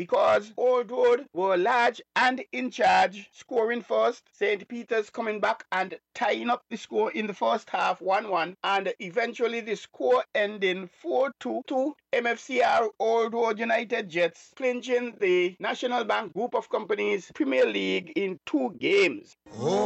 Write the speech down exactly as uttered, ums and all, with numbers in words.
because Old Road were large and in charge, scoring first. Saint Peter's coming back and tying up the score in the first half one one, and eventually the score ending four two to M F C R Old Road United Jets, clinching the National Bank Group of Companies Premier League in two games.